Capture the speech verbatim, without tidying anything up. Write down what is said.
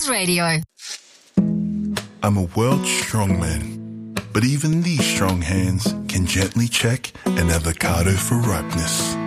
Radio. I'm a world strongman, but even these strong hands can gently check an avocado for ripeness.